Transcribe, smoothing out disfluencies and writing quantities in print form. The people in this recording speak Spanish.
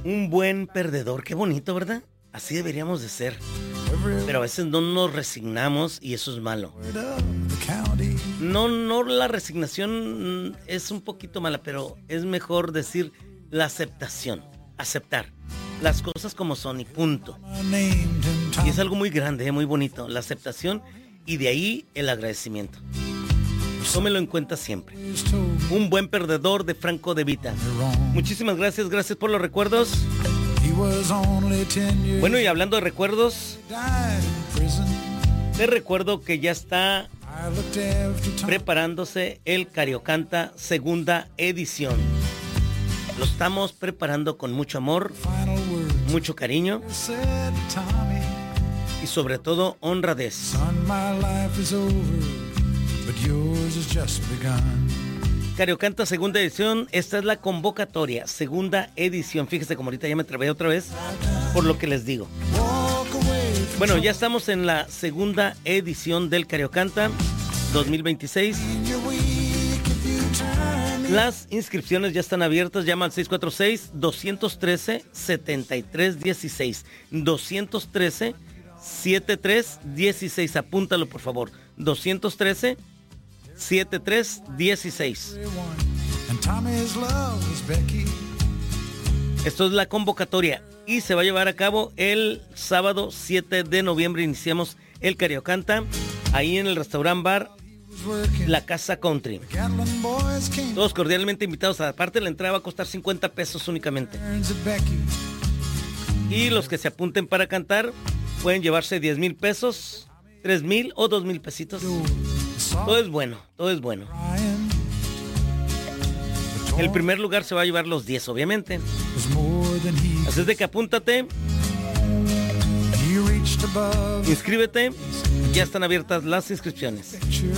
Un buen perdedor, qué bonito, ¿verdad? Así deberíamos de ser. Pero a veces no nos resignamos y eso es malo. No, la resignación es un poquito mala, pero es mejor decir la aceptación. Aceptar las cosas como son y punto. Y es algo muy grande, muy bonito. La aceptación y de ahí el agradecimiento. Tómelo en cuenta siempre. Un buen perdedor de Franco De Vita. Muchísimas gracias por los recuerdos. Bueno, y hablando de recuerdos, te recuerdo que ya está preparándose el Cariocanta segunda edición. Lo estamos preparando con mucho amor, mucho cariño y sobre todo honradez. Cariocanta segunda edición, esta es la convocatoria, segunda edición. Fíjese como ahorita ya me trabé otra vez por lo que les digo. Bueno, ya estamos en la segunda edición del Cariocanta 2026. Las inscripciones ya están abiertas, llama al 646-213-7316. 213-7316, apúntalo por favor. 213-7316. Esto es la convocatoria y se va a llevar a cabo el sábado 7 de noviembre. Iniciamos el Cariocanta ahí en el restaurant bar La Casa Country. Todos cordialmente invitados. Aparte, la entrada va a costar 50 pesos únicamente. Y los que se apunten para cantar pueden llevarse 10,000 pesos, 3,000 o 2,000 pesitos. Todo es bueno, todo es bueno. El primer lugar se va a llevar los 10, obviamente. Así es de que apúntate. Inscríbete. Ya están abiertas las inscripciones.